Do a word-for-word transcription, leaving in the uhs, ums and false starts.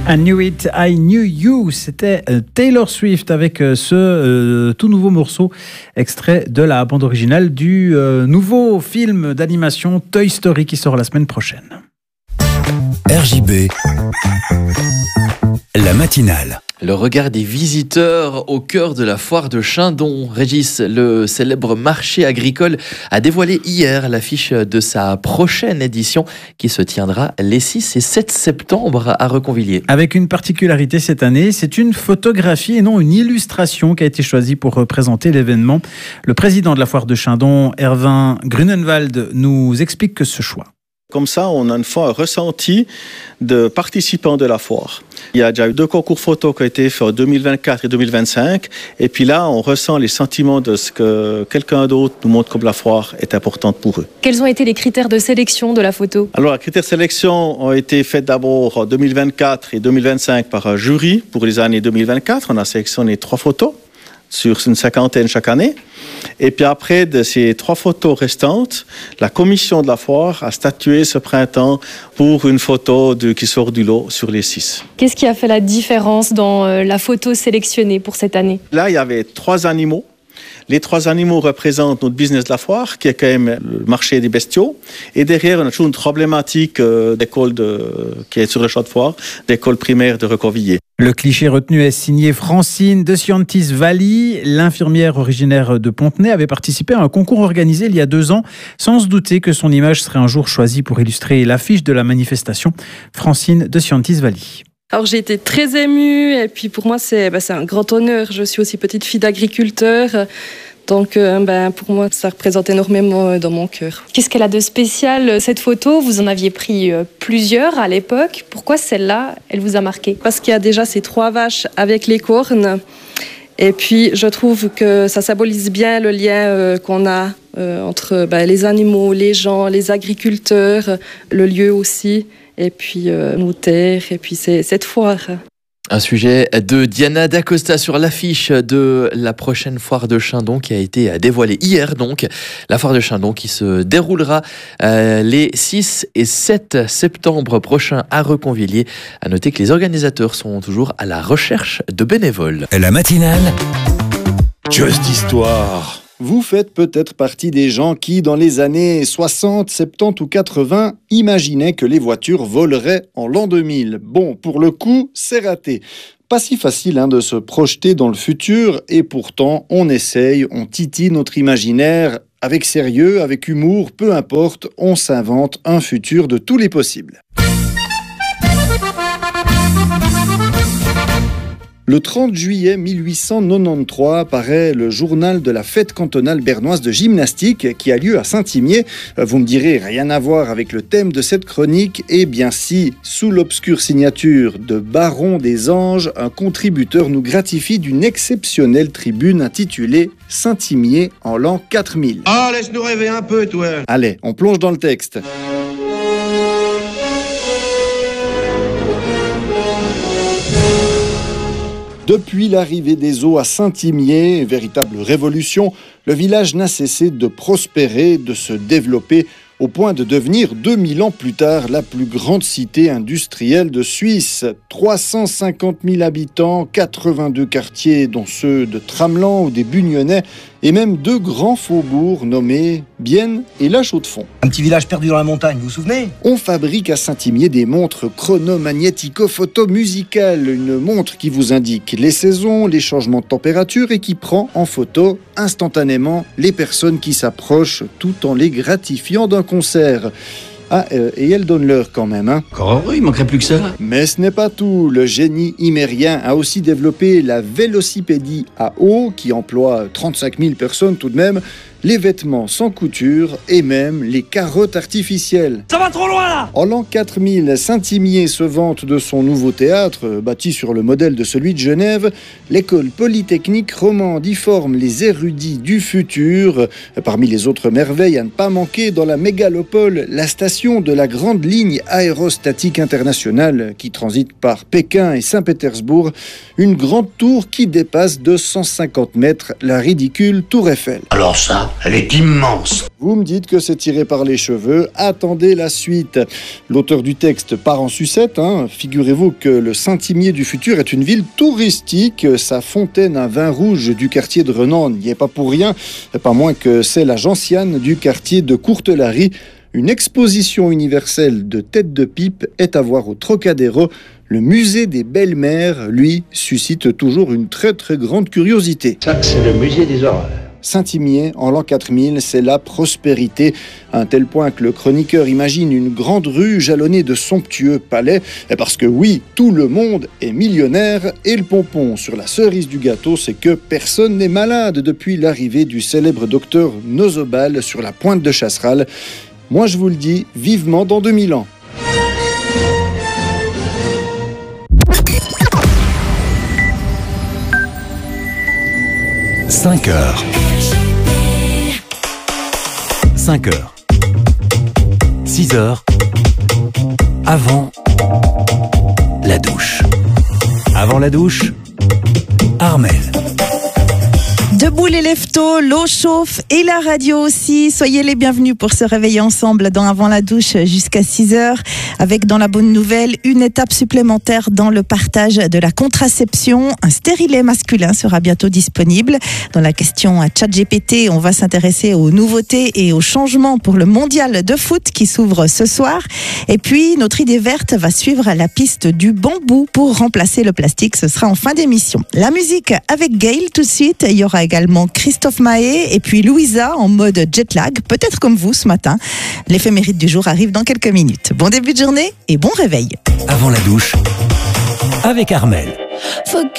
I Knew It, I Knew You, c'était Taylor Swift avec ce euh, tout nouveau morceau extrait de la bande originale du euh, nouveau film d'animation Toy Story qui sort la semaine prochaine. R J B, la matinale. Le regard des visiteurs au cœur de la foire de Chindon. Régis, le célèbre marché agricole, a dévoilé hier l'affiche de sa prochaine édition qui se tiendra les six et sept septembre à Reconvilliers. Avec une particularité cette année, c'est une photographie et non une illustration qui a été choisie pour représenter l'événement. Le président de la foire de Chindon, Erwin Grunenwald, nous explique que ce choix. Comme ça, on a une fois un ressenti de participants de la foire. Il y a déjà eu deux concours photos qui ont été faits en deux mille vingt-quatre et deux mille vingt-cinq. Et puis là, on ressent les sentiments de ce que quelqu'un d'autre nous montre comme la foire est importante pour eux. Quels ont été les critères de sélection de la photo ? Alors, les critères de sélection ont été faits d'abord en deux mille vingt-quatre et deux mille vingt-cinq par un jury pour les années deux mille vingt-quatre. On a sélectionné trois photos sur une cinquantaine chaque année. Et puis après, de ces trois photos restantes, la commission de la foire a statué ce printemps pour une photo de, qui sort du lot sur les six. Qu'est-ce qui a fait la différence dans euh, la photo sélectionnée pour cette année ? Là, il y avait trois animaux. Les trois animaux représentent notre business de la foire, qui est quand même le marché des bestiaux. Et derrière, on a toujours une problématique euh, d'école de, qui est sur le champ de foire, d'école primaire de Reconvilliers. Le cliché retenu est signé Francine de Scientis Valli. L'infirmière originaire de Pontenay avait participé à un concours organisé il y a deux ans, sans se douter que son image serait un jour choisie pour illustrer l'affiche de la manifestation. Francine de Scientis Valli. Alors j'ai été très émue et puis pour moi c'est, bah, c'est un grand honneur. Je suis aussi petite fille d'agriculteur, donc euh, bah, pour moi ça représente énormément dans mon cœur. Qu'est-ce qu'elle a de spécial cette photo ? Vous en aviez pris euh, plusieurs à l'époque. Pourquoi celle-là, elle vous a marqué ? Parce qu'il y a déjà ces trois vaches avec les cornes. Et puis je trouve que ça symbolise bien le lien euh, qu'on a euh, entre bah, les animaux, les gens, les agriculteurs, le lieu aussi. Et puis euh, nos terres, et puis c'est cette foire. Un sujet de Diana Dacosta sur l'affiche de la prochaine foire de Chindon qui a été dévoilée hier donc. La foire de Chindon qui se déroulera euh, les six et sept septembre prochains à Reconvilliers. À noter que les organisateurs sont toujours à la recherche de bénévoles. La matinale, Just Histoire. Vous faites peut-être partie des gens qui, dans les années soixante, soixante-dix ou quatre-vingts, imaginaient que les voitures voleraient en l'an deux mille. Bon, pour le coup, c'est raté. Pas si facile hein, de se projeter dans le futur, et pourtant, on essaye, on titille notre imaginaire avec sérieux, avec humour, peu importe, on s'invente un futur de tous les possibles. Le trente juillet mille huit cent quatre-vingt-treize paraît le journal de la fête cantonale bernoise de gymnastique qui a lieu à Saint-Imier. Vous me direz, rien à voir avec le thème de cette chronique. Eh bien si, sous l'obscure signature de Baron des Anges, un contributeur nous gratifie d'une exceptionnelle tribune intitulée Saint-Imier en l'an quatre mille. Ah, laisse-nous rêver un peu, toi. Allez, on plonge dans le texte. Depuis l'arrivée des eaux à Saint-Imier, véritable révolution, le village n'a cessé de prospérer, de se développer, au point de devenir, deux mille ans plus tard, la plus grande cité industrielle de Suisse. trois cent cinquante mille habitants, quatre-vingt-deux quartiers, dont ceux de Tramelan ou des Bugnonnais, et même deux grands faubourgs nommés Bienne et La Chaux-de-Fonds. Un petit village perdu dans la montagne, vous vous souvenez ? On fabrique à Saint-Imier des montres chronomagnético-photomusicales, une montre qui vous indique les saisons, les changements de température et qui prend en photo instantanément les personnes qui s'approchent tout en les gratifiant d'un concert. Ah, euh, et elle donne l'heure quand même, hein. Encore heureux, il manquerait plus que ça. Mais ce n'est pas tout. Le génie imérien a aussi développé la vélocipédie à eau, qui emploie trente-cinq mille personnes tout de même, les vêtements sans couture et même les carottes artificielles. Ça va trop loin là! En l'an quatre mille, Saint-Imier se vante de son nouveau théâtre, bâti sur le modèle de celui de Genève. L'école polytechnique romande y forme les érudits du futur. Parmi les autres merveilles à ne pas manquer dans la mégalopole, la station de la grande ligne aérostatique internationale qui transite par Pékin et Saint-Pétersbourg. Une grande tour qui dépasse de cent cinquante mètres, la ridicule Tour Eiffel. Alors ça, elle est immense. Vous me dites que c'est tiré par les cheveux, attendez la suite. L'auteur du texte part en sucette, hein. Figurez-vous que le Saint-Imier du futur est une ville touristique. Sa fontaine à vin rouge du quartier de Renan n'y est pas pour rien, pas moins que c'est la gentiane du quartier de Courtelary. Une exposition universelle de têtes de pipe est à voir au Trocadéro. Le musée des belles-mères, lui, suscite toujours une très très grande curiosité. Ça, c'est le musée des horreurs. Saint-Imier, en l'an quatre mille, c'est la prospérité, à un tel point que le chroniqueur imagine une grande rue jalonnée de somptueux palais, parce que oui, tout le monde est millionnaire, et le pompon sur la cerise du gâteau, c'est que personne n'est malade depuis l'arrivée du célèbre docteur Nosobal sur la pointe de Chasseral. Moi je vous le dis, vivement dans deux mille ans. cinq heures. cinq heures. six heures. Avant la douche. Avant la douche, Armelle. Debout les lève-tôt, l'eau chauffe et la radio aussi. Soyez les bienvenus pour se réveiller ensemble dans Avant la douche jusqu'à six heures. Avec dans la bonne nouvelle, une étape supplémentaire dans le partage de la contraception. Un stérilet masculin sera bientôt disponible. Dans la question à ChatGPT, on va s'intéresser aux nouveautés et aux changements pour le mondial de foot qui s'ouvre ce soir. Et puis, notre idée verte va suivre la piste du bambou pour remplacer le plastique. Ce sera en fin d'émission. La musique avec Gail tout de suite. Il y aura également Christophe Mahé et puis Louisa en mode jet lag, peut-être comme vous ce matin. L'éphéméride du jour arrive dans quelques minutes. Bon début de journée et bon réveil. Avant la douche, avec Armelle. Forget